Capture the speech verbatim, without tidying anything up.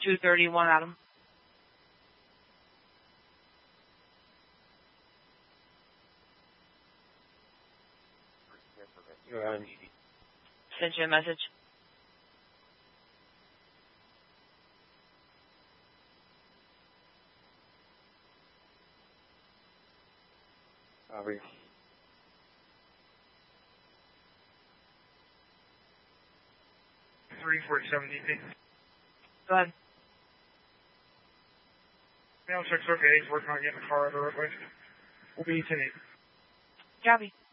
two thirty-one, Adam. Sent you a message. Sorry. three forty-seven D P. Go ahead. Mail check's okay. He's working on getting the car out of the roadway. We'll be ten eight. Copy.